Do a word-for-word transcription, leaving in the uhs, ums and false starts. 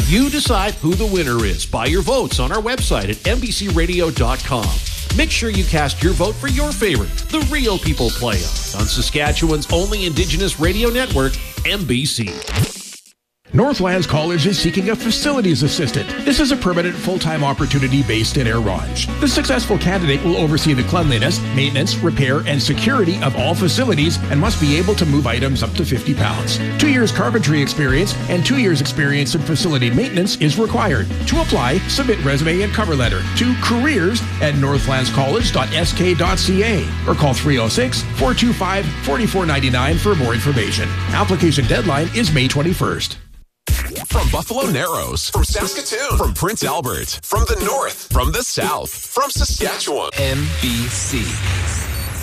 You decide who the winner is by your votes on our website at N B C radio dot com. Make sure you cast your vote for your favorite, The Real People Play On, on Saskatchewan's only Indigenous radio network, N B C. Northlands College is seeking a facilities assistant. This is a permanent full-time opportunity based in Air Ronge. The successful candidate will oversee the cleanliness, maintenance, repair, and security of all facilities and must be able to move items up to fifty pounds. Two years carpentry experience and two years experience in facility maintenance is required. To apply, submit resume and cover letter to careers at northlands college dot s k dot c a or call three oh six, four two five, four four nine nine for more information. Application deadline is May twenty-first. From Buffalo Narrows, from Saskatoon, from Prince Albert, from the north, from the south, from Saskatchewan. N B C.